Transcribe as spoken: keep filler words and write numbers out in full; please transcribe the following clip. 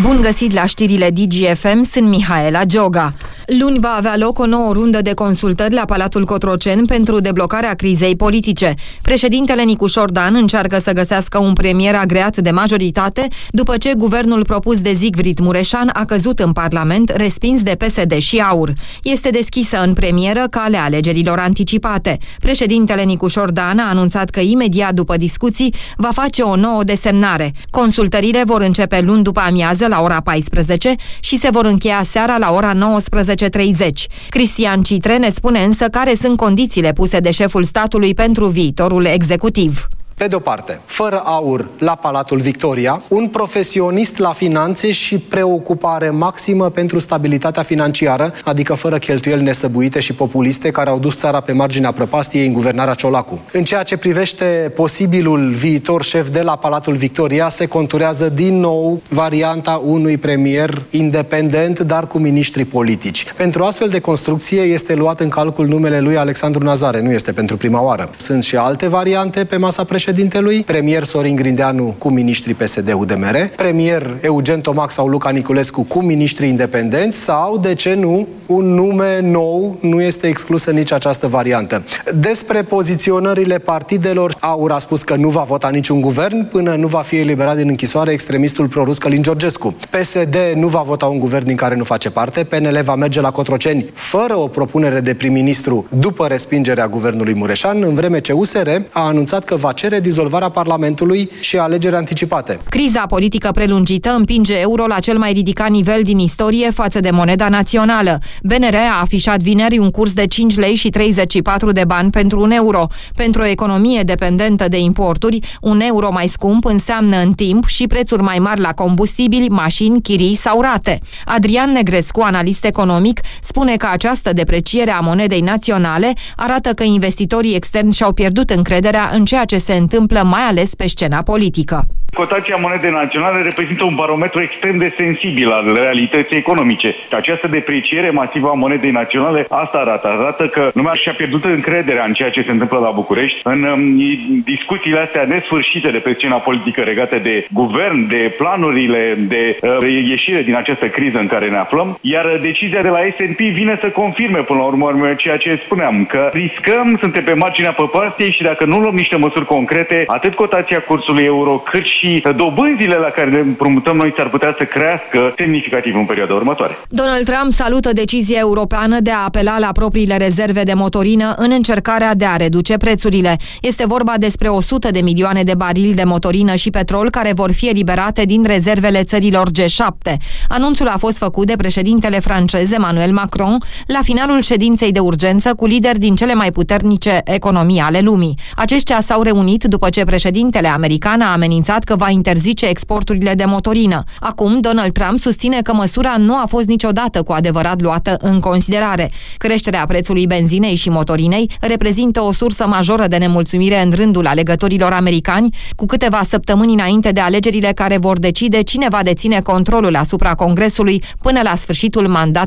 Bun găsit la știrile D G F M, sunt Mihaela Gioga. Luni va avea loc o nouă rundă de consultări la Palatul Cotroceni pentru deblocarea crizei politice. Președintele Nicușor Dan încearcă să găsească un premier agreat de majoritate după ce guvernul propus de Zigfrid Mureșan a căzut în Parlament, respins de P S D și AUR. Este deschisă în premieră calea alegerilor anticipate. Președintele Nicușor Dan a anunțat că imediat după discuții va face o nouă desemnare. Consultările vor începe luni după amiază la ora paisprezece și se vor încheia seara la ora nouăsprezece treizeci. Cristian Citre ne spune însă care sunt condițiile puse de șeful statului pentru viitorul executiv. Pe de-o parte, fără AUR la Palatul Victoria, un profesionist la finanțe și preocupare maximă pentru stabilitatea financiară, adică fără cheltuieli nesăbuite și populiste care au dus țara pe marginea prăpastiei în guvernarea Ciolacu. În ceea ce privește posibilul viitor șef de la Palatul Victoria, se conturează din nou varianta unui premier independent, dar cu miniștri politici. Pentru astfel de construcție este luat în calcul numele lui Alexandru Nazare, nu este pentru prima oară. Sunt și alte variante pe masa președintelui. președintelui, premier Sorin Grindeanu cu miniștrii P S D U D M R, premier Eugen Tomac sau Luca Niculescu cu miniștrii independenți sau, de ce nu, un nume nou, nu este exclusă nici această variantă. Despre poziționările partidelor, AUR a spus că nu va vota niciun guvern până nu va fi eliberat din închisoare extremistul prorus Călin Georgescu. P S D nu va vota un guvern din care nu face parte, P N L va merge la Cotroceni fără o propunere de prim-ministru după respingerea guvernului Mureșan, în vreme ce U S R a anunțat că va cere dizolvarea Parlamentului și alegeri anticipate. Criza politică prelungită împinge euro la cel mai ridicat nivel din istorie față de moneda națională. B N R a afișat vineri un curs de cinci lei și treizeci și patru de bani pentru un euro. Pentru o economie dependentă de importuri, un euro mai scump înseamnă în timp și prețuri mai mari la combustibili, mașini, chirii sau rate. Adrian Negrescu, analist economic, spune că această depreciere a monedei naționale arată că investitorii externi și-au pierdut încrederea în ceea ce se întâmplă mai ales pe scena politică. Cotația monedei naționale reprezintă un barometru extrem de sensibil al realității economice. Această depreciere masivă a monedei naționale, asta arată. Arată că lumea și-a pierdut încrederea în ceea ce se întâmplă la București, în um, discuțiile astea nesfârșite de pe scena politică legate de guvern, de planurile de uh, ieșire din această criză în care ne aflăm, iar decizia de la S and P vine să confirme până la urmă ceea ce spuneam, că riscăm, suntem pe marginea prăpastiei și dacă nu luăm niște măsuri concrete, atât cotația cursului euro, cât și și dobânzile la care le împrumutăm noi s-ar putea să crească semnificativ în perioada următoare. Donald Trump salută decizia europeană de a apela la propriile rezerve de motorină în încercarea de a reduce prețurile. Este vorba despre o sută de milioane de barili de motorină și petrol care vor fi eliberate din rezervele țărilor G șapte. Anunțul a fost făcut de președintele francez Emmanuel Macron la finalul ședinței de urgență cu lideri din cele mai puternice economii ale lumii. Aceștia s-au reunit după ce președintele american a amenințat că va interzice exporturile de motorină. Acum, Donald Trump susține că măsura nu a fost niciodată cu adevărat luată în considerare. Creșterea prețului benzinei și motorinei reprezintă o sursă majoră de nemulțumire în rândul alegătorilor americani, cu câteva săptămâni înainte de alegerile care vor decide cine va deține controlul asupra Congresului până la sfârșitul mandatului